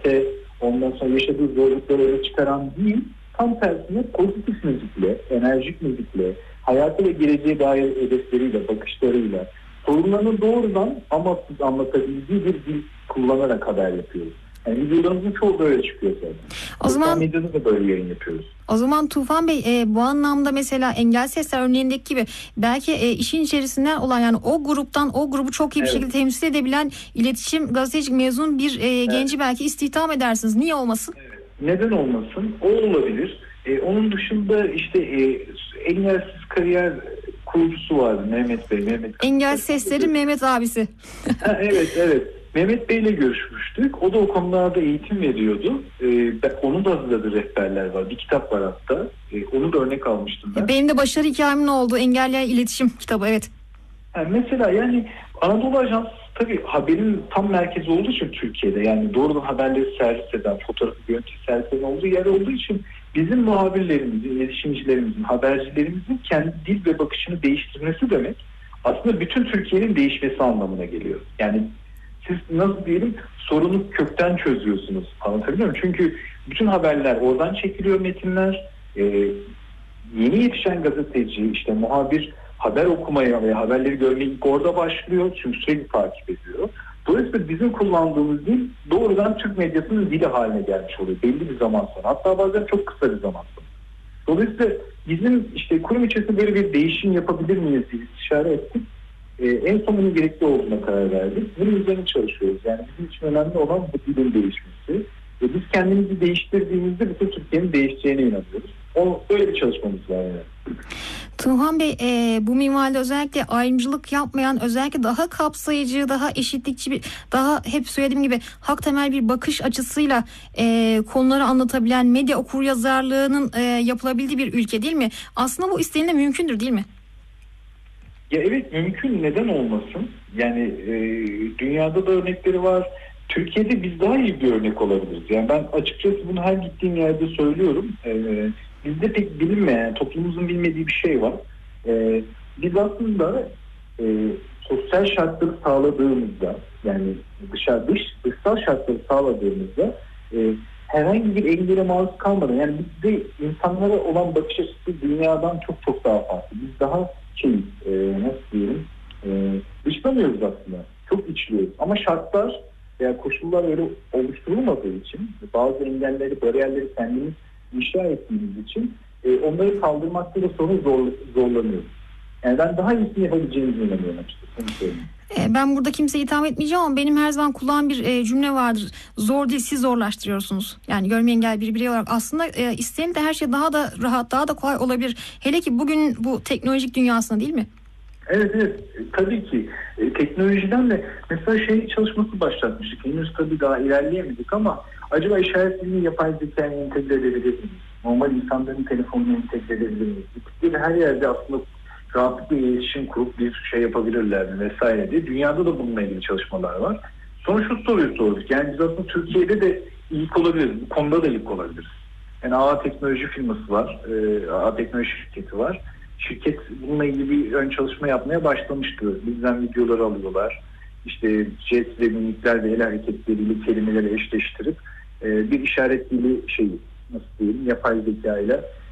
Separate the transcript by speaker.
Speaker 1: şiddete, ondan sonra yaşadığı zorlukları öne çıkaran değil, tam tersine pozitif müzikle, enerjik müzikle, hayata ve geleceğe dair hedefleriyle, bakışlarıyla, sorunlarını doğrudan ama anlatabildiği bir dil kullanarak haber yapıyoruz. Yani videolarımızın çoğu böyle çıkıyor zaten.
Speaker 2: O zaman
Speaker 1: medyada da böyle yayın yapıyoruz.
Speaker 2: O zaman Tufan Bey, bu anlamda mesela Engel Sesler örneğindeki gibi belki işin içerisinden olan, yani o gruptan o grubu çok iyi bir şekilde temsil edebilen iletişim gazetecilik mezun bir genci belki istihdam edersiniz. Niye olmasın?
Speaker 1: Evet. Neden olmasın? O olabilir. Onun dışında işte Engelsiz Kariyer kurucusu vardı Mehmet Bey.
Speaker 2: Engel Sesler'in Mehmet abisi.
Speaker 1: Evet. Mehmet Bey'le görüşmüştük. O da o konularda eğitim veriyordu. Onun da hazırladığı rehberler var. Bir kitap var hatta. Onu da örnek almıştım ben.
Speaker 2: Benim de başarı hikayemin oldu. Engelliler İletişim kitabı, evet.
Speaker 1: Mesela yani Anadolu Ajansı tabii haberin tam merkezi olduğu için Türkiye'de, yani doğrudan haberleri servis eden, fotoğrafı, görüntü servis eden olduğu yer olduğu için bizim muhabirlerimizin, iletişimcilerimizin, habercilerimizin kendi dil ve bakışını değiştirmesi demek aslında bütün Türkiye'nin değişmesi anlamına geliyor. Yani siz nasıl diyelim sorunu kökten çözüyorsunuz, anlatabiliyor muyum? Çünkü bütün haberler oradan çekiliyor, metinler. Yeni yetişen gazeteci, işte muhabir haber okumaya ve haberleri görmeye ilk orada başlıyor. Çünkü sürekli takip ediyor. Dolayısıyla bizim kullandığımız dil doğrudan Türk medyasının dili haline gelmiş oluyor belli bir zaman sonra. Hatta bazen çok kısa bir zaman sonra. Dolayısıyla bizim işte kurum içerisinde böyle bir değişim yapabilir miyiz diye istişare ettik. En son bunun gerekli olduğuna karar verdik. Bunun üzerine çalışıyoruz. Yani bizim için önemli olan bu dilin değişmesi. Biz kendimizi değiştirdiğimizde bütün Türkiye'nin değişeceğine inanıyoruz. Böyle bir çalışmamız var yani.
Speaker 2: Tufan Bey, bu minvalde özellikle ayrımcılık yapmayan, özellikle daha kapsayıcı, daha eşitlikçi, daha hep söylediğim gibi hak temel bir bakış açısıyla konuları anlatabilen, medya okuryazarlığının yapılabildiği bir ülke değil mi? Aslında bu isteğin de mümkündür değil mi?
Speaker 1: Ya evet, mümkün, neden olmasın? Yani dünyada da örnekleri var. Türkiye'de biz daha iyi bir örnek olabiliriz. Yani ben açıkçası bunu her gittiğim yerde söylüyorum. Bizde pek bilinmeyen, toplumumuzun bilmediği bir şey var. Biz aslında sosyal şartları sağladığımızda, yani dışsal şartları sağladığımızda herhangi bir engele maruz kalmadan, yani bizde insanlara olan bakış açısı dünyadan çok çok daha farklı. Biz daha nasıl diyelim, dışlamıyoruz aslında. Çok içliyoruz. Ama şartlar veya koşullar öyle oluşturulmadığı için, bazı engelleri, bariyerleri kendimiz inşa ettiğimiz için onları kaldırmakta da sonra zorlanıyoruz. Yani ben daha iyisini yapabileceğimizi inanıyorum açıkçası.
Speaker 2: Ben burada kimseye itham etmeyeceğim ama benim her zaman kulağım bir cümle vardır. Zor değil, siz zorlaştırıyorsunuz. Yani görme engelli bir birey olarak aslında isteyen de her şey daha da rahat, daha da kolay olabilir. Hele ki bugün bu teknolojik dünyasında, değil mi?
Speaker 1: Evet. Tabii ki. Teknolojiden de mesela çalışması başlatmıştık. Henüz tabii daha ilerleyemedik ama acaba işaret dilini yapay zekâya entegre edebilir miyiz? Normal insanların telefonuna entegre edebilir miyiz? Bir her yerde aslında rahatlıkla iletişim kurup bir şey yapabilirler mi vesaire diye. Dünyada da bununla ilgili çalışmalar var. Sonra şu soruyu sorduk. Yani biz aslında Türkiye'de de ilk olabiliriz. Bu konuda da ilk olabiliriz. Yani A Teknoloji firması var. A Teknoloji şirketi var. Şirket bununla ilgili bir ön çalışma yapmaya başlamıştı. Bizden videoları alıyorlar. İşte jest ve mimikler ve el hareketleriyle kelimeleri eşleştirip bir işaret dili nasıl diyelim, yapay zeka ile